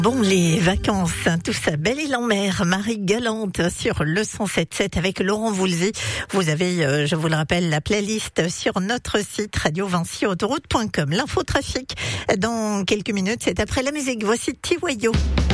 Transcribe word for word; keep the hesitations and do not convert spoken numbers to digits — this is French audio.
Bon, les vacances, hein, tout ça, belle île en mer, Marie Galante sur le cent sept sept avec Laurent Voulzy. Vous avez, euh, je vous le rappelle, la playlist sur notre site radio vinci autoroute point com. L'infotrafic dans quelques minutes, c'est après la musique. Voici Tiwayo.